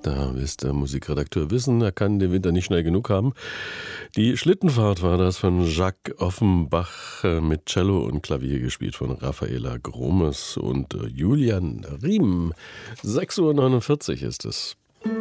Da ist der Musikredakteur Wissen, er kann den Winter nicht schnell genug haben. Die Schlittenfahrt war das von Jacques Offenbach mit Cello und Klavier gespielt von Raffaela Gromes und Julian Riem. 6:49 Uhr ist es.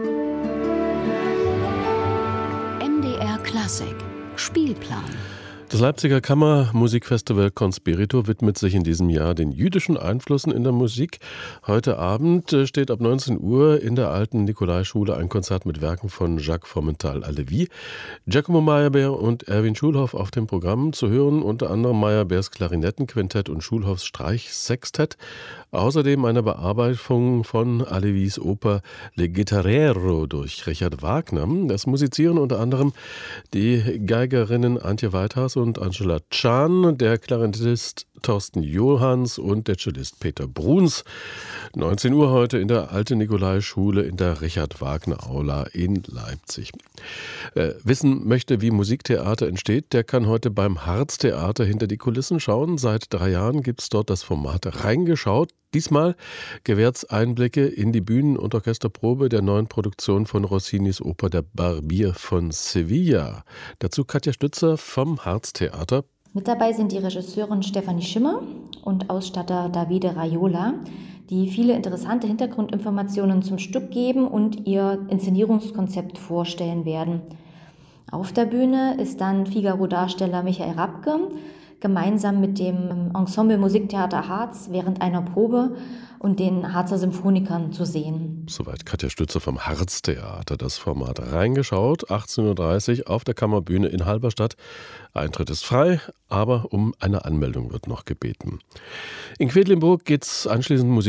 MDR Klassik Spielplan. Das Leipziger Kammermusikfestival Conspirito widmet sich in diesem Jahr den jüdischen Einflüssen in der Musik. Heute Abend steht ab 19 Uhr in der alten Nikolaischule ein Konzert mit Werken von Jacques Formental-Halévy, Giacomo Meyerbeer und Erwin Schulhoff auf dem Programm. Zu hören unter anderem Meyerbeers Klarinettenquintett und Schulhoffs Streichsextett. Außerdem eine Bearbeitung von Halévys Oper Le Guitarrero durch Richard Wagner. Das musizieren unter anderem die Geigerinnen Antje Weithas und Angela Can, der Klarinettist Thorsten Johanns und der Cellist Peter Bruns. 19 Uhr heute in der Alten Nikolaischule in der Richard-Wagner-Aula in Leipzig. Wissen möchte, wie Musiktheater entsteht, der kann heute beim Harz-Theater hinter die Kulissen schauen. Seit 3 Jahren gibt es dort das Format Reingeschaut. Diesmal gewährt es Einblicke in die Bühnen- und Orchesterprobe der neuen Produktion von Rossinis Oper Der Barbier von Sevilla. Dazu Katja Stützer vom Harz-Theater. Mit dabei sind die Regisseurin Stefanie Schimmer und Ausstatter Davide Raiola, die viele interessante Hintergrundinformationen zum Stück geben und ihr Inszenierungskonzept vorstellen werden. Auf der Bühne ist dann Figaro-Darsteller Michael Rabke gemeinsam mit dem Ensemble Musiktheater Harz während einer Probe und den Harzer Symphonikern zu sehen. Soweit Katja Stützer vom Harz-Theater. Das Format Reingeschaut, 18:30 Uhr auf der Kammerbühne in Halberstadt. Eintritt ist frei, aber um eine Anmeldung wird noch gebeten. In Quedlinburg geht's anschließend Musik